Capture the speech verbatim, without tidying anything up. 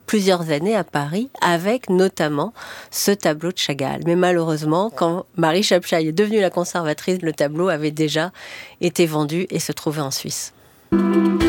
plusieurs années à Paris, avec notamment ce tableau de Chagall. Mais malheureusement, quand Marie Chapchaille est devenue la conservatrice, le tableau avait déjà été vendu et se trouvait en Suisse.